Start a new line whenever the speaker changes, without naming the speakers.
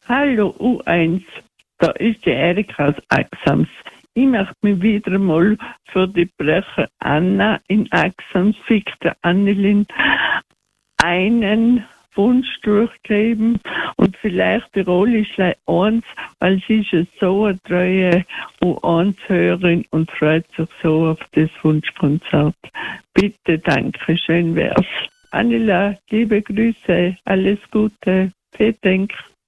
Hallo U1, da ist die Erika aus Axams. Ich möchte mich wieder mal für die Brecher Anna in Axams, Victor Annelin, einen Wunsch durchgeben und vielleicht die Rollischlei 1, weil sie ist ja so eine treue U1-Hörerin und freut sich so auf das Wunschkonzert. Bitte, danke, schön wär's. Annela, liebe Grüße, alles Gute, vielen Dank.